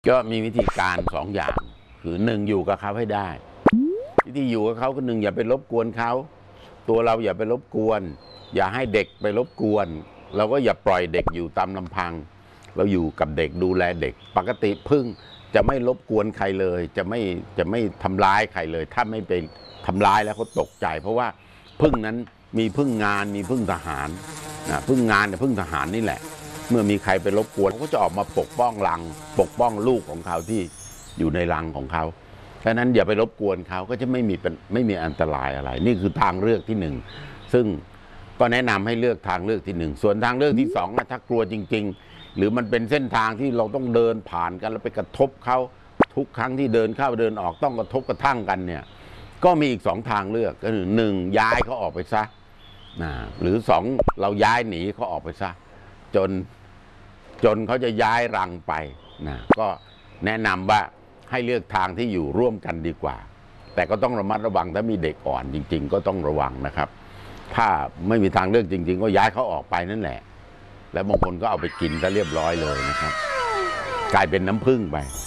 ก็มีวิธีการ2 อย่างคือ1อยู่กับเขาให้ได้วิธีอยู่กับเขาคือ1อย่าไปรบกวนเขาตัวเราอย่าไปรบกวนอย่าให้เด็กไปรบกวนเราก็อย่าปล่อยเด็กอยู่ตามลำพังเราอยู่กับเด็กดูแลเด็กปกติผึ้งจะไม่รบกวนใครเลยจะไม่ทำร้ายใครเลยถ้าไม่ไปทำร้ายแล้วเขาตกใจเพราะว่าผึ้งนั้นมีผึ้งงานมีผึ้งทหารนะผึ้งงานกับผึ้งทหารนี่แหละเมื่อมีใครไปรบกวนเขาก็จะออกมาปกป้องรังปกป้องลูกของเขาที่อยู่ในรังของเขาฉะนั้นอย่าไปรบกวนเขาก็จะไม่มีอันตรายอะไรนี่คือทางเลือกที่1ซึ่งก็แนะนำให้เลือกทางเลือกที่1ส่วนทางเลือกที่2นะถ้ากลัวจริงๆหรือมันเป็นเส้นทางที่เราต้องเดินผ่านกันแล้วไปกระทบเขาทุกครั้งที่เดินเข้าเดินออกต้องกระทบกระทั่งกันเนี่ยก็มีอีก2ทางเลือกก็คือ1ย้ายเขาออกไปซะหรือ2เราย้ายหนีเขาออกไปซะจนเขาจะย้ายรังไปนะก็แนะนำว่าให้เลือกทางที่อยู่ร่วมกันดีกว่าแต่ก็ต้องระมัดระวังถ้ามีเด็กอ่อนจริงๆก็ต้องระวังนะครับถ้าไม่มีทางเลือกจริงๆก็ย้ายเขาออกไปนั่นแหละแล้วบางคนก็เอาไปกินซะเรียบร้อยเลยนะครับกลายเป็นน้ำผึ้งไป